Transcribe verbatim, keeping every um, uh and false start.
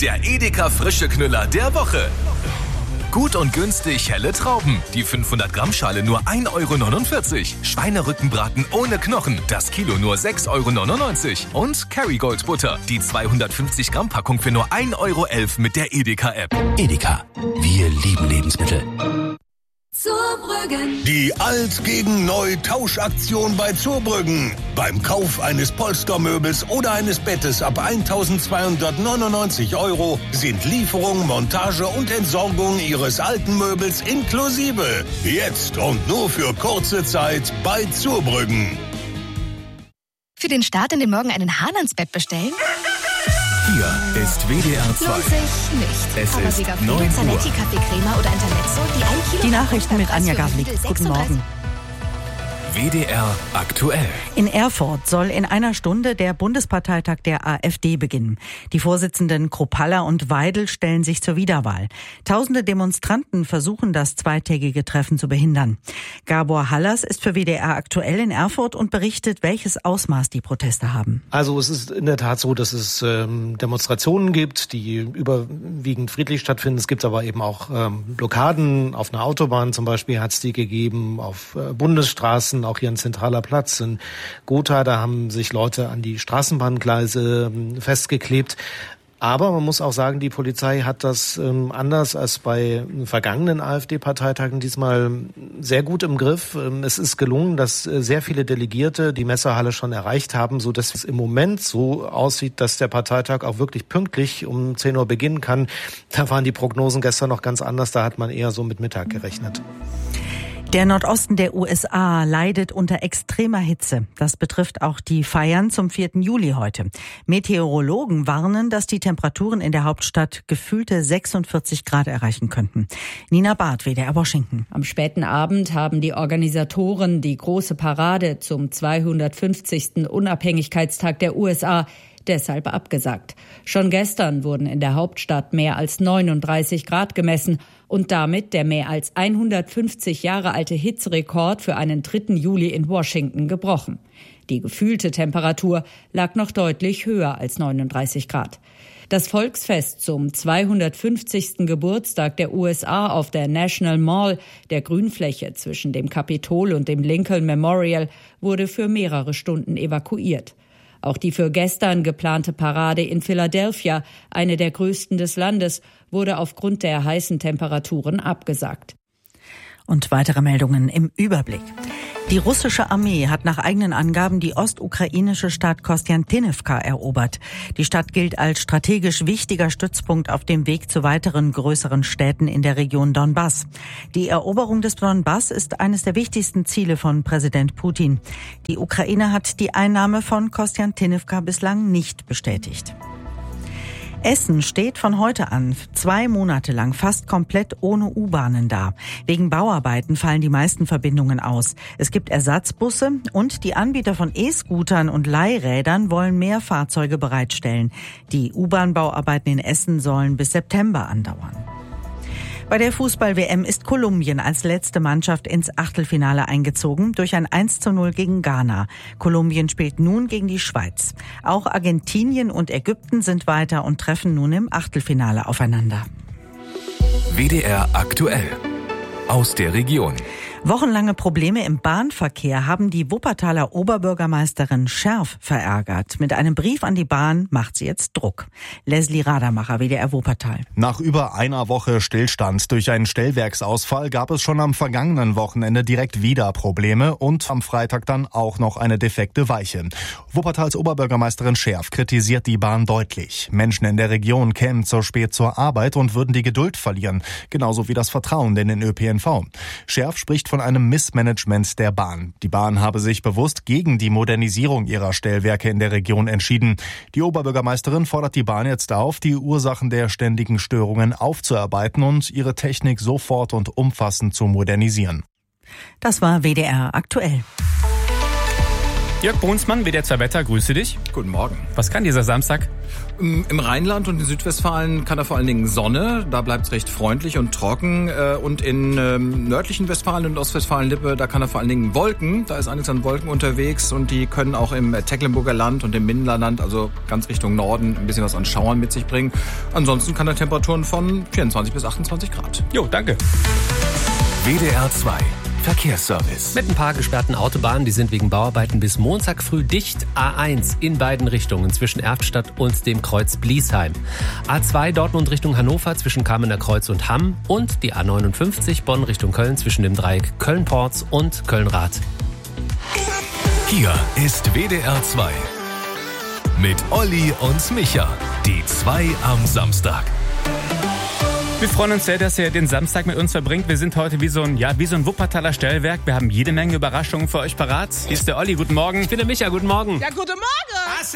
der Edeka frische Knüller der Woche. Gut und günstig helle Trauben. Die fünfhundert Gramm Schale nur ein Euro neunundvierzig. Schweinerückenbraten ohne Knochen. Das Kilo nur sechs Euro neunundneunzig. Und Kerrygold Butter. Die zweihundertfünfzig Gramm Packung für nur ein Euro elf mit der Edeka-App. Edeka. Wir lieben Lebensmittel. Zurbrüggen. Die Alt gegen Neu Tauschaktion bei Zurbrüggen. Beim Kauf eines Polstermöbels oder eines Bettes ab eintausendzweihundertneunundneunzig Euro sind Lieferung, Montage und Entsorgung Ihres alten Möbels inklusive. Jetzt und nur für kurze Zeit bei Zurbrüggen. Für den Start in den Morgen einen Hahn ans Bett bestellen? Hier ist W D R zwei. Lohnt sich nicht. Es Aber ist Sieger neun Uhr. Zanetti Kaffeecrema oder Intermezzo, die ein Kilo... Die Nachrichten mit Anja Gavlik. Guten Morgen. W D R aktuell. In Erfurt soll in einer Stunde der Bundesparteitag der AfD beginnen. Die Vorsitzenden Kropalla und Weidel stellen sich zur Wiederwahl. Tausende Demonstranten versuchen, das zweitägige Treffen zu behindern. Gabor Hallas ist für W D R aktuell in Erfurt und berichtet, welches Ausmaß die Proteste haben. Also es ist in der Tat so, dass es ähm, Demonstrationen gibt, die überwiegend friedlich stattfinden. Es gibt aber eben auch ähm, Blockaden. Auf einer Autobahn zum Beispiel hat es die gegeben, auf äh, Bundesstraßen, auch hier ein zentraler Platz in Gotha, da haben sich Leute an die Straßenbahngleise festgeklebt. Aber man muss auch sagen, die Polizei hat das ähm, anders als bei vergangenen AfD-Parteitagen diesmal sehr gut im Griff. Ähm, es ist gelungen, dass äh, sehr viele Delegierte die Messehalle schon erreicht haben, so dass es im Moment so aussieht, dass der Parteitag auch wirklich pünktlich um zehn Uhr beginnen kann. Da waren die Prognosen gestern noch ganz anders, da hat man eher so mit Mittag gerechnet. Der Nordosten der U S A leidet unter extremer Hitze. Das betrifft auch die Feiern zum vierten Juli heute. Meteorologen warnen, dass die Temperaturen in der Hauptstadt gefühlte sechsundvierzig Grad erreichen könnten. Nina Barth, W D R Washington. Am späten Abend haben die Organisatoren die große Parade zum zweihundertfünfzigsten Unabhängigkeitstag der U S A deshalb abgesagt. Schon gestern wurden in der Hauptstadt mehr als neununddreißig Grad gemessen und damit der mehr als hundertfünfzig Jahre alte Hitzerekord für einen dritten Juli in Washington gebrochen. Die gefühlte Temperatur lag noch deutlich höher als neununddreißig Grad. Das Volksfest zum zweihundertfünfzigsten Geburtstag der U S A auf der National Mall, der Grünfläche zwischen dem Kapitol und dem Lincoln Memorial, wurde für mehrere Stunden evakuiert. Auch die für gestern geplante Parade in Philadelphia, eine der größten des Landes, wurde aufgrund der heißen Temperaturen abgesagt. Und weitere Meldungen im Überblick. Die russische Armee hat nach eigenen Angaben die ostukrainische Stadt Kostiantynivka erobert. Die Stadt gilt als strategisch wichtiger Stützpunkt auf dem Weg zu weiteren größeren Städten in der Region Donbass. Die Eroberung des Donbass ist eines der wichtigsten Ziele von Präsident Putin. Die Ukraine hat die Einnahme von Kostiantynivka bislang nicht bestätigt. Essen steht von heute an zwei Monate lang fast komplett ohne U-Bahnen da. Wegen Bauarbeiten fallen die meisten Verbindungen aus. Es gibt Ersatzbusse und die Anbieter von E-Scootern und Leihrädern wollen mehr Fahrzeuge bereitstellen. Die U-Bahn-Bauarbeiten in Essen sollen bis September andauern. Bei der Fußball-W M ist Kolumbien als letzte Mannschaft ins Achtelfinale eingezogen durch ein eins zu null gegen Ghana. Kolumbien spielt nun gegen die Schweiz. Auch Argentinien und Ägypten sind weiter und treffen nun im Achtelfinale aufeinander. W D R aktuell. Aus der Region. Wochenlange Probleme im Bahnverkehr haben die Wuppertaler Oberbürgermeisterin Scherf verärgert. Mit einem Brief an die Bahn macht sie jetzt Druck. Leslie Radermacher, W D R Wuppertal. Nach über einer Woche Stillstand durch einen Stellwerksausfall gab es schon am vergangenen Wochenende direkt wieder Probleme und am Freitag dann auch noch eine defekte Weiche. Wuppertals Oberbürgermeisterin Scherf kritisiert die Bahn deutlich. Menschen in der Region kämen zu spät zur Arbeit und würden die Geduld verlieren, genauso wie das Vertrauen in den Ö P N V. Scherf spricht von einem Missmanagement der Bahn. Die Bahn habe sich bewusst gegen die Modernisierung ihrer Stellwerke in der Region entschieden. Die Oberbürgermeisterin fordert die Bahn jetzt auf, die Ursachen der ständigen Störungen aufzuarbeiten und ihre Technik sofort und umfassend zu modernisieren. Das war W D R aktuell. Jörg Brunsmann, W D R zwei Wetter, grüße dich. Guten Morgen. Was kann dieser Samstag? Im Rheinland und in Südwestfalen kann er vor allen Dingen Sonne, da bleibt es recht freundlich und trocken. Und in ähm, nördlichen Westfalen und Ostwestfalen-Lippe, da kann er vor allen Dingen Wolken, da ist einiges an Wolken unterwegs und die können auch im Tecklenburger Land und im Mindenerland, also ganz Richtung Norden, ein bisschen was an Schauern mit sich bringen. Ansonsten kann er Temperaturen von vierundzwanzig bis achtundzwanzig Grad. Jo, danke. W D R zwei Verkehrsservice. Mit ein paar gesperrten Autobahnen, die sind wegen Bauarbeiten bis Montag früh dicht. A eins in beiden Richtungen zwischen Erftstadt und dem Kreuz Bliesheim. A zwei Dortmund Richtung Hannover zwischen Kamener Kreuz und Hamm. Und die A neunundfünfzig Bonn Richtung Köln zwischen dem Dreieck Köln-Porz und Köln-Rath. Hier ist W D R zwei. Mit Olli und Micha. Die zwei am Samstag. Wir freuen uns sehr, dass ihr den Samstag mit uns verbringt. Wir sind heute wie so ein, ja, wie so ein Wuppertaler Stellwerk. Wir haben jede Menge Überraschungen für euch parat. Hier ist der Olli, guten Morgen. Ich bin der Micha, guten Morgen. Ja, guten Morgen.